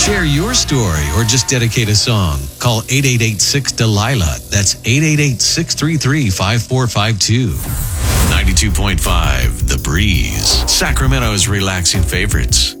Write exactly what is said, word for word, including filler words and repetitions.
Share your story or just dedicate a song. Call eight eight eight six Delilah. That's eight eight eight six three three five four five two. ninety-two point five The Breeze. Sacramento's relaxing favorites.